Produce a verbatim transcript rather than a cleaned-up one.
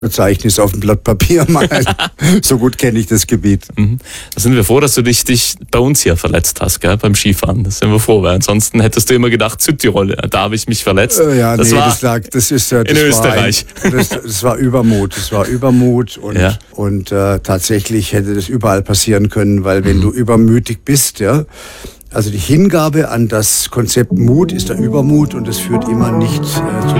Verzeichnis auf dem Blatt Papier malen. So gut kenne ich das Gebiet. Mhm. Da sind wir froh, dass du dich, dich bei uns hier verletzt hast, gell, beim Skifahren. Das sind wir froh, weil ansonsten hättest du immer gedacht, Südtirol, da habe ich mich verletzt. Äh, ja, das nee, war das lag, das ist ja, das in war Österreich. Ein, das, das war Übermut, das war Übermut und, ja. und äh, tatsächlich hätte das überall passieren können, weil wenn mhm. du übermütig bist, ja, also die Hingabe an das Konzept Mut ist der Übermut und das führt immer nicht äh, zu